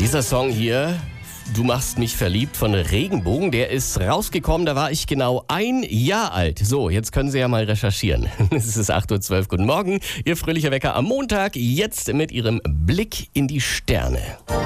Dieser Song hier, Du machst mich verliebt von Regenbogen, der ist rausgekommen, da war ich genau 1 Jahr alt. So, jetzt können Sie ja mal recherchieren. Es ist 8:12 Uhr. Guten Morgen, Ihr fröhlicher Wecker am Montag, jetzt mit Ihrem Blick in die Sterne.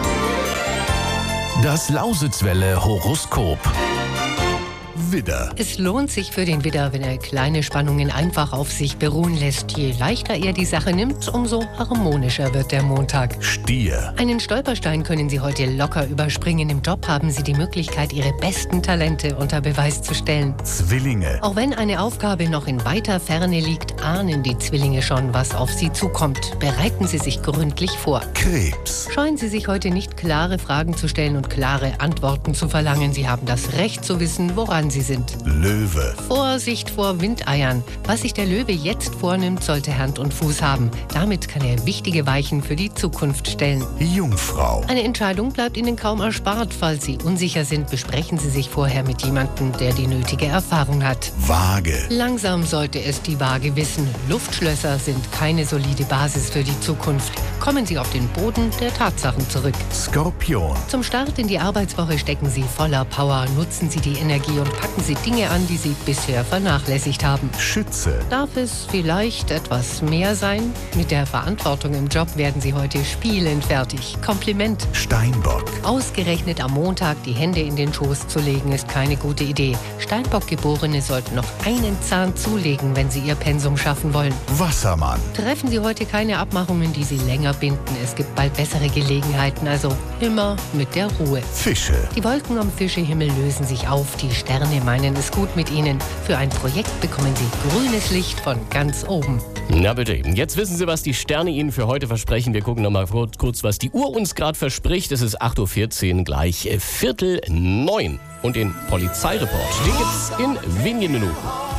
Das Lausitzwelle Horoskop. Widder. Es lohnt sich für den Widder, wenn er kleine Spannungen einfach auf sich beruhen lässt. Je leichter er die Sache nimmt, umso harmonischer wird der Montag. Stier. Einen Stolperstein können Sie heute locker überspringen. Im Job haben Sie die Möglichkeit, Ihre besten Talente unter Beweis zu stellen. Zwillinge. Auch wenn eine Aufgabe noch in weiter Ferne liegt, ahnen die Zwillinge schon, was auf Sie zukommt. Bereiten Sie sich gründlich vor. Krebs. Scheuen Sie sich heute nicht, klare Fragen zu stellen und klare Antworten zu verlangen. Sie haben das Recht zu wissen, woran Sie sind. Löwe. Vorsicht vor Windeiern. Was sich der Löwe jetzt vornimmt, sollte Hand und Fuß haben. Damit kann er wichtige Weichen für die Zukunft stellen. Jungfrau. Eine Entscheidung bleibt Ihnen kaum erspart. Falls Sie unsicher sind, besprechen Sie sich vorher mit jemandem, der die nötige Erfahrung hat. Waage. Langsam sollte es die Waage wissen. Luftschlösser sind keine solide Basis für die Zukunft. Kommen Sie auf den Boden der Tatsachen zurück. Skorpion. Zum Start in die Arbeitswoche stecken Sie voller Power. Nutzen Sie die Energie und packen Sie Dinge an, die Sie bisher vernachlässigt haben. Schütze. Darf es vielleicht etwas mehr sein? Mit der Verantwortung im Job werden Sie heute spielend fertig. Kompliment. Steinbock. Ausgerechnet am Montag die Hände in den Schoß zu legen, ist keine gute Idee. Steinbock-Geborene sollten noch einen Zahn zulegen, wenn sie ihr Pensum schaffen wollen. Wassermann. Treffen Sie heute keine Abmachungen, die Sie länger binden. Es gibt bald bessere Gelegenheiten, also immer mit der Ruhe. Fische. Die Wolken am Fischehimmel lösen sich auf. Die Sterne meinen es gut mit Ihnen. Für ein Projekt bekommen Sie grünes Licht von ganz oben. Na bitte, jetzt wissen Sie, was die Sterne Ihnen für heute versprechen. Wir gucken noch mal kurz, was die Uhr uns gerade verspricht. Es ist 8:14 Uhr, gleich 8:45. Und den Polizeireport, den gibt's in wenigen Minuten.